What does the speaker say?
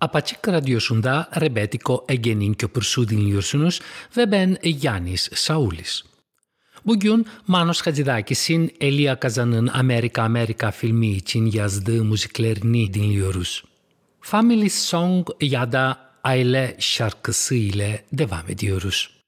Apaçık Radyosu'nda Rebetiko Ege'nin Köprüsü dinliyorsunuz ve ben Yannis Saulis. Bugün Manos Hacıdakis'in Elia Kazan'ın Amerika filmi için yazdığı müziklerini dinliyoruz. Family Song ya da Aile şarkısı ile devam ediyoruz.